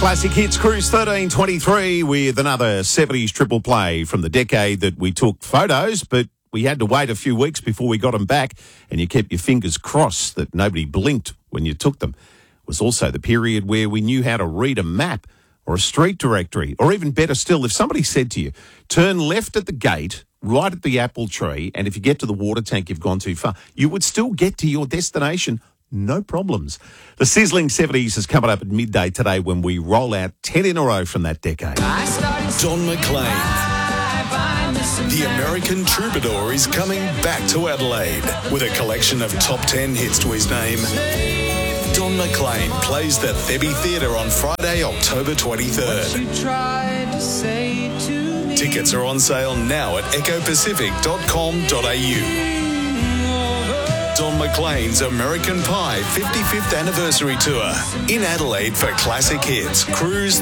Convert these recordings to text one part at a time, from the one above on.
Classic Hits Cruise 1323 with another 70s triple play from the decade that we took photos, but we had to wait a few weeks before we got them back, and you kept your fingers crossed that nobody blinked when you took them. It was also the period where we knew how to read a map or a street directory, or even better still, if somebody said to you, turn left at the gate, right at the apple tree, and if you get to the water tank, you've gone too far, you would still get to your destination. No problems. The sizzling 70s is coming up at midday today when we roll out 10 in a row from that decade. Don McLean, the American troubadour, is coming back to Adelaide with a collection of top 10 hits to his name. Don McLean plays the Thebby Theatre on Friday, October 23rd. Tickets are on sale now at ecopacific.com.au. Don McLean's American Pie 55th Anniversary Tour in Adelaide for Classic Hits Cruise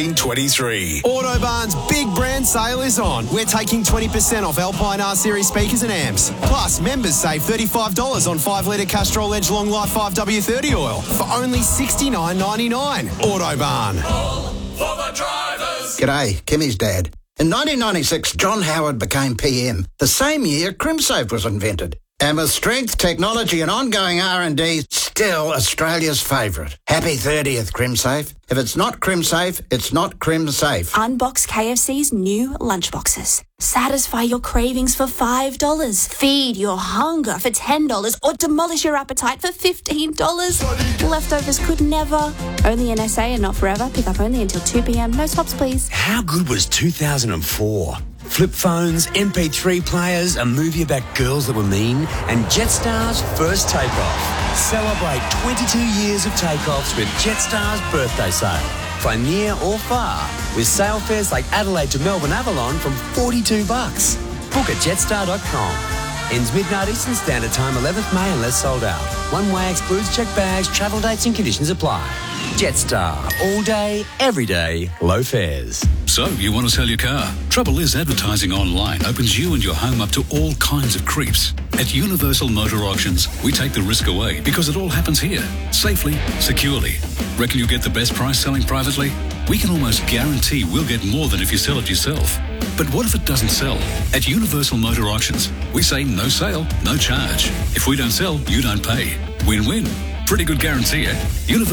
1323. Autobarn's big brand sale is on. We're taking 20% off Alpine R-Series speakers and amps. Plus, members save $35 on 5-litre Castrol Edge Long Life 5W30 oil for only $69.99. Autobarn. For the drivers. G'day, Kimmy's dad. In 1996, John Howard became PM. The same year, CrimSafe was invented. And with strength, technology and ongoing R&D, still Australia's favourite. Happy 30th, CrimSafe. If it's not CrimSafe, it's not CrimSafe. Unbox KFC's new lunchboxes. Satisfy your cravings for $5. Feed your hunger for $10 or demolish your appetite for $15. Leftovers could never. Only in SA and not forever. Pick up only until 2 p.m. No swaps, please. How good was 2004? Flip phones, MP3 players, a movie about girls that were mean, and Jetstar's first takeoff. Celebrate 22 years of takeoffs with Jetstar's birthday sale. Fly near or far with sale fares like Adelaide to Melbourne Avalon from $42. Book at jetstar.com. Ends midnight Eastern Standard Time, 11th May unless sold out. One way excludes checked bags, travel dates and conditions apply. Jetstar. All day, every day, low fares. So, you want to sell your car? Trouble is, advertising online opens you and your home up to all kinds of creeps. At Universal Motor Auctions, we take the risk away because it all happens here. Safely, securely. Reckon you'll get the best price selling privately? We can almost guarantee we'll get more than if you sell it yourself. But what if it doesn't sell? At Universal Motor Auctions, we say no sale, no charge. If we don't sell, you don't pay. Win-win. Pretty good guarantee at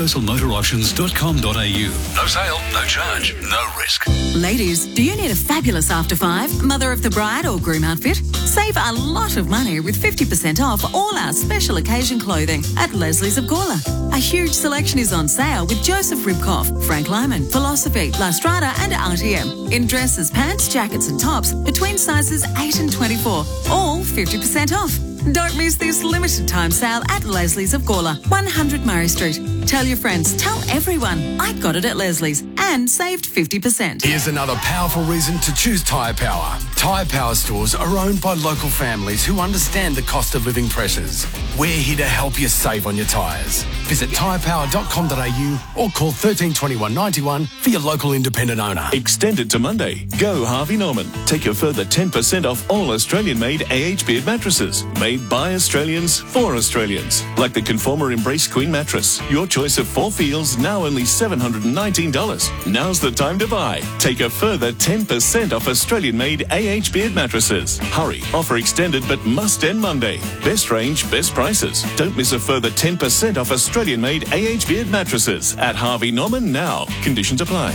universalmotorauctions.com.au. No sale, no charge, no risk. Ladies, do you need a fabulous after five, mother of the bride or groom outfit? Save a lot of money with 50% off all our special occasion clothing at Leslie's of Gawler. A huge selection is on sale with Joseph Ribkoff, Frank Lyman, Philosophy, La Strada and RTM. In dresses, pants, jackets and tops between sizes 8 and 24. All 50% off. Don't miss this limited time sale at Leslie's of Gawler, 100 Murray Street. Tell your friends, tell everyone, I got it at Leslie's and saved 50%. Here's another powerful reason to choose Tyre Power. Tyre Power stores are owned by local families who understand the cost of living pressures. We're here to help you save on your tyres. Visit tyrepower.com.au or call 1321 91 for your local independent owner. Extended to Monday. Go Harvey Norman. Take a further 10% off all Australian-made AH Beard mattresses. Made by Australians for Australians. Like the Conformer Embrace Queen mattress. Your choice of 4 feels, now only $719. Now's the time to buy. Take a further 10% off Australian-made AH Beard mattresses. Hurry. Offer extended but must end Monday. Best range, best prices. Don't miss a further 10% off Australian-made AH Beard mattresses at Harvey Norman now. Conditions apply.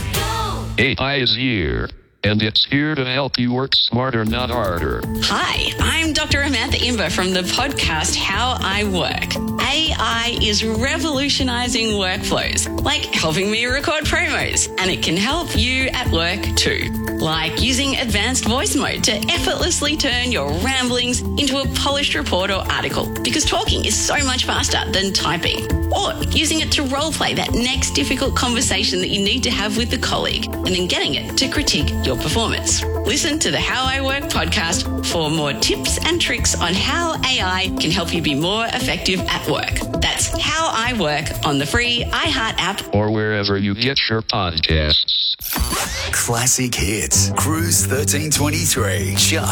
AI is here, and it's here to help you work smarter, not harder. Hi, I'm Dr. Amantha Imber from the podcast How I Work. AI is revolutionizing workflows, like helping me record promos, and it can help you at work too. Like using advanced voice mode to effortlessly turn your ramblings into a polished report or article, because talking is so much faster than typing. Or using it to roleplay that next difficult conversation that you need to have with a colleague, and then getting it to critique your performance. Listen to the How I Work podcast for more tips and tricks on how AI can help you be more effective at work. That's How I Work on the free iHeart app or wherever you get your podcasts. Classic Hits Cruise 1323. Just